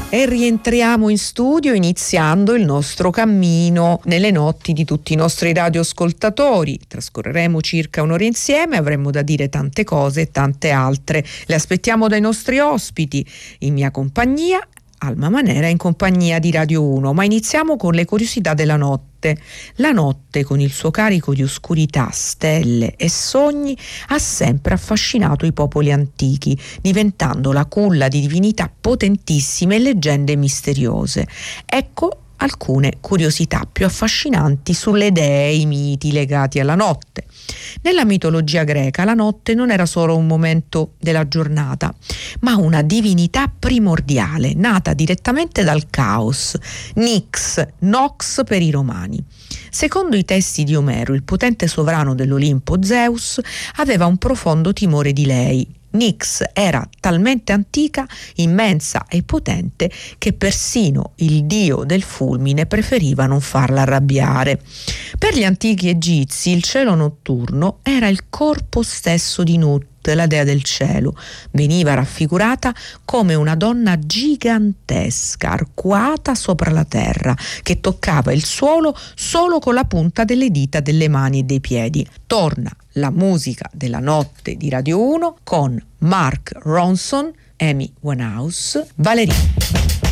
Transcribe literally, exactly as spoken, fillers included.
E rientriamo in studio iniziando il nostro cammino nelle notti di tutti i nostri radioascoltatori. Trascorreremo circa un'ora insieme, avremo da dire tante cose e tante altre. Le aspettiamo dai nostri ospiti, in mia compagnia, Alma Manera in compagnia di Radio uno, ma iniziamo con le curiosità della notte. La notte, con il suo carico di oscurità, stelle e sogni, ha sempre affascinato i popoli antichi, diventando la culla di divinità potentissime e leggende misteriose. Ecco alcune curiosità più affascinanti sulle dee e i miti legati alla notte. Nella mitologia greca la notte non era solo un momento della giornata, ma una divinità primordiale, nata direttamente dal caos, Nyx, Nox per i romani. Secondo i testi di Omero, il potente sovrano dell'Olimpo, Zeus, aveva un profondo timore di lei. Nyx era talmente antica, immensa e potente che persino il dio del fulmine preferiva non farla arrabbiare. Per gli antichi egizi il cielo notturno era il corpo stesso di Nut, la dea del cielo. Veniva raffigurata come una donna gigantesca, arcuata sopra la terra, che toccava il suolo solo con la punta delle dita delle mani e dei piedi. Torna la musica della notte di Radio uno con Mark Ronson, Amy Winehouse, Valerie.